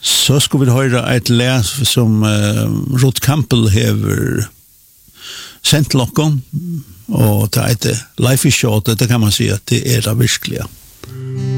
Så skulle vi höra ett läs som Ruth Campbell har sendt lokken, og det heter Life is Short, det kan man si at det det virkelige.